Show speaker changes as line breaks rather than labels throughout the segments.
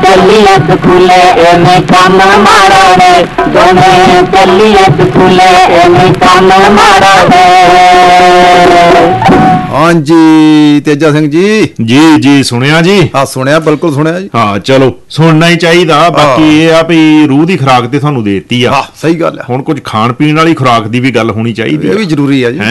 ਚੱਲੀਏ ਸਕੂਲੇ ਐਵੇਂ ਕੰਮ ਮਾੜਾ ਵੇ, ਦੋਵੇਂ ਚੱਲੀਏ ਸਕੂਲੇ ਐਵੇਂ ਕੰਮ ਮਾੜਾ ਵੇ।
ਹਾਂਜੀ ਤੇਜਾ ਸਿੰਘ ਜੀ।
ਜੀ ਜੀ ਸੁਣਿਆ ਜੀ।
ਹਾਂ ਸੁਣਿਆ, ਬਿਲਕੁਲ ਸੁਣਿਆ ਜੀ।
ਹਾਂ ਚਲੋ ਸੁਣਨਾ ਹੀ ਚਾਹੀਦਾ। ਬਾਕੀ ਇਹ ਆ ਵੀ ਰੂਹ ਦੀ ਖੁਰਾਕ ਤੇ ਤੁਹਾਨੂੰ ਦੇਤੀ ਆ।
ਸਹੀ ਗੱਲ ਆ।
ਹੁਣ ਕੁਝ ਖਾਣ ਪੀਣ ਵਾਲੀ ਖੁਰਾਕ ਦੀ ਵੀ ਗੱਲ ਹੋਣੀ ਚਾਹੀਦੀ,
ਇਹ ਵੀ ਜ਼ਰੂਰੀ ਆ ਜੀ।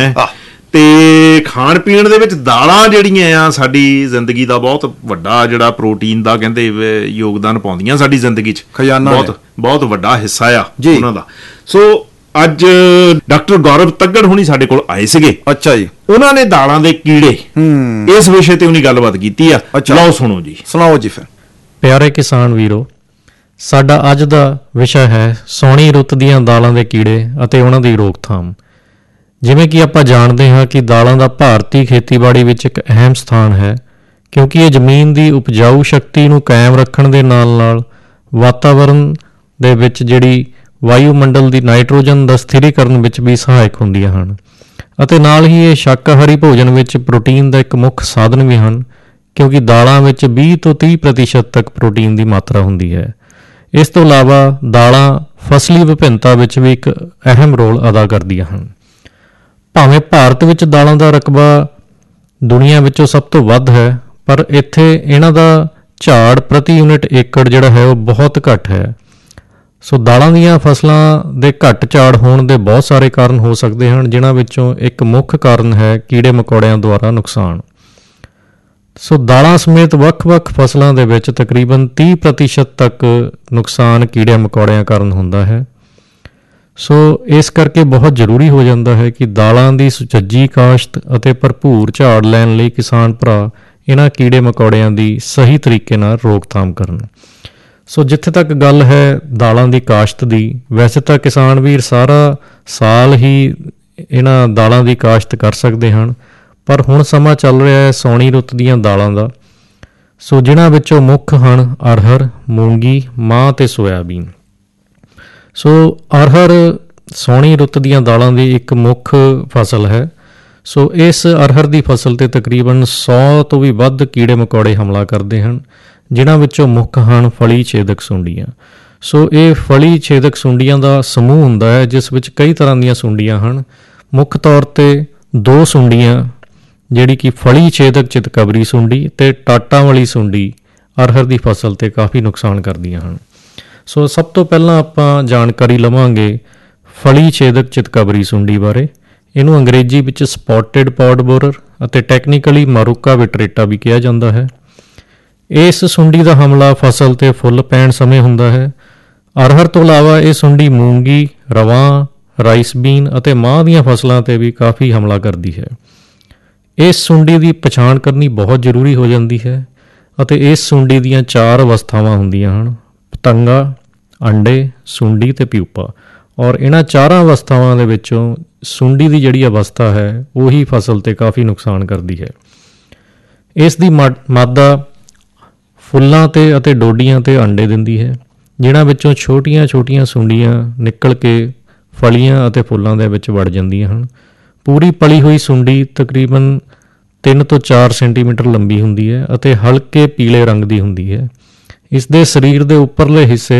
ਤੇ ਖਾਣ ਪੀਣ ਦੇ ਵਿੱਚ ਦਾਲਾਂ ਜਿਹੜੀਆਂ ਆ ਸਾਡੀ ਜ਼ਿੰਦਗੀ ਦਾ ਬਹੁਤ ਵੱਡਾ ਜਿਹੜਾ ਪ੍ਰੋਟੀਨ ਦਾ ਕਹਿੰਦੇ ਯੋਗਦਾਨ ਪਾਉਂਦੀਆਂ ਸਾਡੀ ਜ਼ਿੰਦਗੀ 'ਚ।
ਖਜ਼ਾਨਾ
ਬਹੁਤ ਵੱਡਾ ਹਿੱਸਾ ਆ ਉਹਨਾਂ ਦਾ। ਸੋ ਅੱਜ ਡਾਕਟਰ ਗੌਰਵ ਤੱਗੜ ਹੁਣੀ ਸਾਡੇ ਕੋਲ ਆਏ ਸੀਗੇ।
ਅੱਛਾ ਜੀ।
ਉਹਨਾਂ ਨੇ ਦਾਲਾਂ ਦੇ ਕੀੜੇ ਇਸ ਵਿਸ਼ੇ ਤੇ ਉਹਨੇ ਗੱਲਬਾਤ ਕੀਤੀ ਆ। ਲਓ ਸੁਣੋ ਜੀ।
ਸੁਣਾਓ ਜੀ ਫਿਰ।
ਪਿਆਰੇ ਕਿਸਾਨ ਵੀਰੋ, ਸਾਡਾ ਅੱਜ ਦਾ ਵਿਸ਼ਾ ਹੈ ਸੌਣੀ ਰੁੱਤ ਦੀਆਂ ਦਾਲਾਂ ਦੇ ਕੀੜੇ ਅਤੇ ਉਹਨਾਂ ਦੀ ਰੋਕਥਾਮ। ਜਿਵੇਂ ਕਿ ਆਪਾਂ ਜਾਣਦੇ ਹਾਂ ਕਿ ਦਾਲਾਂ ਦਾ ਭਾਰਤੀ ਖੇਤੀਬਾੜੀ ਵਿੱਚ ਇੱਕ ਅਹਿਮ ਸਥਾਨ ਹੈ, ਕਿਉਂਕਿ ਇਹ ਜ਼ਮੀਨ ਦੀ ਉਪਜਾਊ ਸ਼ਕਤੀ ਨੂੰ ਕਾਇਮ ਰੱਖਣ ਦੇ ਨਾਲ ਨਾਲ ਵਾਤਾਵਰਣ ਦੇ ਵਿੱਚ ਜਿਹੜੀ ਵਾਯੂਮੰਡਲ ਦੀ ਨਾਈਟ੍ਰੋਜਨ ਦਾ ਸਥਿਰੀਕਰਨ ਵਿੱਚ ਵੀ ਸਹਾਇਕ ਹੁੰਦੀਆਂ ਹਨ, ਅਤੇ ਨਾਲ ਹੀ ਇਹ ਸ਼ਾਕਾਹਾਰੀ ਭੋਜਨ ਵਿੱਚ ਪ੍ਰੋਟੀਨ ਦਾ ਇੱਕ ਮੁੱਖ ਸਾਧਨ ਵੀ ਹਨ, ਕਿਉਂਕਿ ਦਾਲਾਂ ਵਿੱਚ 20 ਤੋਂ 30% ਤੱਕ ਪ੍ਰੋਟੀਨ ਦੀ ਮਾਤਰਾ ਹੁੰਦੀ ਹੈ। ਇਸ ਤੋਂ ਇਲਾਵਾ ਦਾਲਾਂ ਫਸਲੀ ਵਿਭਿੰਨਤਾ ਵਿੱਚ ਵੀ ਇੱਕ ਅਹਿਮ ਰੋਲ ਅਦਾ ਕਰਦੀਆਂ ਹਨ। ਭਾਵੇਂ ਭਾਰਤ ਵਿੱਚ ਦਾਲਾਂ ਦਾ ਰਕਬਾ ਦੁਨੀਆ ਵਿੱਚੋਂ ਸਭ ਤੋਂ ਵੱਧ ਹੈ, ਪਰ ਇੱਥੇ ਇਹਨਾਂ ਦਾ ਝਾੜ ਪ੍ਰਤੀ ਯੂਨਿਟ ਏਕੜ ਜਿਹੜਾ ਹੈ ਉਹ ਬਹੁਤ ਘੱਟ ਹੈ। ਸੋ ਦਾਲਾਂ ਦੀਆਂ ਫਸਲਾਂ ਦੇ ਘੱਟ ਝਾੜ ਹੋਣ ਦੇ ਬਹੁਤ ਸਾਰੇ ਕਾਰਨ ਹੋ ਸਕਦੇ ਹਨ, ਜਿਨ੍ਹਾਂ ਵਿੱਚੋਂ ਇੱਕ ਮੁੱਖ ਕਾਰਨ ਹੈ ਕੀੜੇ ਮਕੌੜਿਆਂ ਦੁਆਰਾ ਨੁਕਸਾਨ। ਸੋ ਦਾਲਾਂ ਸਮੇਤ ਵੱਖ-ਵੱਖ ਫਸਲਾਂ ਦੇ ਵਿੱਚ ਤਕਰੀਬਨ 30% ਤੱਕ ਨੁਕਸਾਨ ਕੀੜੇ ਮਕੌੜਿਆਂ ਕਾਰਨ ਹੁੰਦਾ ਹੈ। ਸੋ ਇਸ ਕਰਕੇ ਬਹੁਤ ਜ਼ਰੂਰੀ ਹੋ ਜਾਂਦਾ ਹੈ ਕਿ ਦਾਲਾਂ ਦੀ ਸੁਚੱਜੀ ਕਾਸ਼ਤ ਅਤੇ ਭਰਪੂਰ ਝਾੜ ਲੈਣ ਲਈ ਕਿਸਾਨ ਭਰਾ ਇਹਨਾਂ ਕੀੜੇ ਮਕੌੜਿਆਂ ਦੀ ਸਹੀ ਤਰੀਕੇ ਨਾਲ ਰੋਕਥਾਮ ਕਰਨ। ਸੋ ਜਿੱਥੇ ਤੱਕ ਗੱਲ ਹੈ ਦਾਲਾਂ ਦੀ ਕਾਸ਼ਤ ਦੀ, ਵੈਸੇ ਤਾਂ ਕਿਸਾਨ ਵੀਰ ਸਾਰਾ ਸਾਲ ਹੀ ਇਹਨਾਂ ਦਾਲਾਂ ਦੀ ਕਾਸ਼ਤ ਕਰ ਸਕਦੇ ਹਨ, ਪਰ ਹੁਣ ਸਮਾਂ ਚੱਲ ਰਿਹਾ ਹੈ ਸੌਣੀ ਰੁੱਤ ਦੀਆਂ ਦਾਲਾਂ ਦਾ। ਸੋ ਜਿਨ੍ਹਾਂ ਵਿੱਚੋਂ ਮੁੱਖ ਹਨ ਅਰਹਰ, ਮੂੰਗੀ, ਮਾਂਹ ਅਤੇ ਸੋਇਆਬੀਨ। ਸੋ ਅਰਹਰ ਸੌਣੀ ਰੁੱਤ ਦੀਆਂ ਦਾਲਾਂ ਦੀ ਇੱਕ ਮੁੱਖ ਫਸਲ ਹੈ। ਸੋ ਇਸ ਅਰਹਰ ਦੀ ਫਸਲ 'ਤੇ ਤਕਰੀਬਨ 100 ਤੋਂ ਵੀ ਵੱਧ ਕੀੜੇ ਮਕੌੜੇ ਹਮਲਾ ਕਰਦੇ ਹਨ, ਜਿਨ੍ਹਾਂ ਵਿੱਚੋਂ ਮੁੱਖ ਹਨ ਫਲੀ ਛੇਦਕ ਸੁੰਡੀਆਂ। ਸੋ ਇਹ ਫਲੀ ਛੇਦਕ ਸੁੰਡੀਆਂ ਦਾ ਸਮੂਹ ਹੁੰਦਾ ਹੈ, ਜਿਸ ਵਿੱਚ ਕਈ ਤਰ੍ਹਾਂ ਦੀਆਂ ਸੁੰਡੀਆਂ ਹਨ। ਮੁੱਖ ਤੌਰ 'ਤੇ 2 ਸੁੰਡੀਆਂ, ਜਿਹੜੀ ਕਿ ਫਲੀ ਛੇਦਕ ਚਿਤਕਬਰੀ ਸੁੰਡੀ ਅਤੇ ਟਾਟਾਂ ਵਾਲੀ ਸੁੰਡੀ ਅਰਹਰ ਦੀ ਫਸਲ 'ਤੇ ਕਾਫੀ ਨੁਕਸਾਨ ਕਰਦੀਆਂ ਹਨ। ਸੋ ਸਭ ਤੋਂ ਪਹਿਲਾਂ ਆਪਾਂ ਜਾਣਕਾਰੀ ਲਵਾਂਗੇ ਫਲੀ ਛੇਦਕ ਚਿਤਕਬਰੀ ਸੁੰਡੀ ਬਾਰੇ। ਇਹਨੂੰ ਅੰਗਰੇਜ਼ੀ ਵਿੱਚ ਸਪੌਟਿਡ ਪੌਡ ਬੋਰਰ ਅਤੇ ਟੈਕਨੀਕਲੀ ਮਾਰੂਕਾ ਵਿਟਰੇਟਾ ਵੀ ਕਿਹਾ ਜਾਂਦਾ ਹੈ। ਇਸ ਸੁੰਡੀ ਦਾ ਹਮਲਾ ਫਸਲ 'ਤੇ ਫੁੱਲ ਪੈਣ ਸਮੇਂ ਹੁੰਦਾ ਹੈ। ਅਰਹਰ ਤੋਂ ਇਲਾਵਾ ਇਹ ਸੁੰਡੀ ਮੂੰਗੀ, ਰਵਾਂ, ਰਾਈਸ ਬੀਨ ਅਤੇ ਮਾਂਹ ਦੀਆਂ ਫਸਲਾਂ 'ਤੇ ਵੀ ਕਾਫੀ ਹਮਲਾ ਕਰਦੀ ਹੈ। ਇਸ ਸੁੰਡੀ ਦੀ ਪਛਾਣ ਕਰਨੀ ਬਹੁਤ ਜ਼ਰੂਰੀ ਹੋ ਜਾਂਦੀ ਹੈ, ਅਤੇ ਇਸ ਸੁੰਡੀ ਦੀਆਂ 4 ਅਵਸਥਾਵਾਂ ਹੁੰਦੀਆਂ ਹਨ: ਪਤੰਗਾ, ਅੰਡੇ, ਸੁੰਡੀ ਅਤੇ ਪਿਊਪਾ। ਔਰ ਇਹਨਾਂ 4 ਅਵਸਥਾਵਾਂ ਦੇ ਵਿੱਚੋਂ ਸੁੰਡੀ ਦੀ ਜਿਹੜੀ ਅਵਸਥਾ ਹੈ ਉਹੀ ਫਸਲ 'ਤੇ ਕਾਫੀ ਨੁਕਸਾਨ ਕਰਦੀ ਹੈ। ਇਸ ਦੀ ਮਾਦਾ ਫੁੱਲਾਂ 'ਤੇ ਅਤੇ ਡੋਡੀਆਂ 'ਤੇ ਅੰਡੇ ਦਿੰਦੀ ਹੈ, ਜਿਨ੍ਹਾਂ ਵਿੱਚੋਂ ਛੋਟੀਆਂ-ਛੋਟੀਆਂ ਸੁੰਡੀਆਂ ਨਿਕਲ ਕੇ ਫਲੀਆਂ ਅਤੇ ਫੁੱਲਾਂ ਦੇ ਵਿੱਚ ਵੜ ਜਾਂਦੀਆਂ ਹਨ। ਪੂਰੀ ਪਲੀ ਹੋਈ ਸੁੰਡੀ ਤਕਰੀਬਨ 3 ਤੋਂ 4 ਸੈਂਟੀਮੀਟਰ ਲੰਬੀ ਹੁੰਦੀ ਹੈ ਅਤੇ ਹਲਕੇ ਪੀਲੇ ਰੰਗ ਦੀ ਹੁੰਦੀ ਹੈ। ਇਸ ਦੇ ਸਰੀਰ ਦੇ ਉੱਪਰਲੇ ਹਿੱਸੇ